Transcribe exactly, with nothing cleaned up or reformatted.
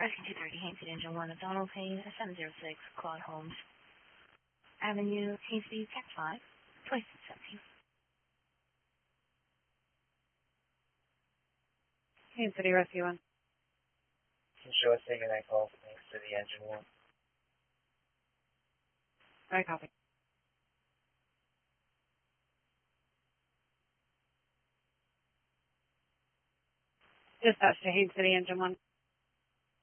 Rescue two thirty, Haines City Engine one, Donald Payne, seven zero six, Claude Holmes Avenue, Haines City, Cat five, twenty-six seventeen. Haines City Rescue one. Show us taking that call from Haines City Engine one. I copy. Dispatch to Haines City Engine one.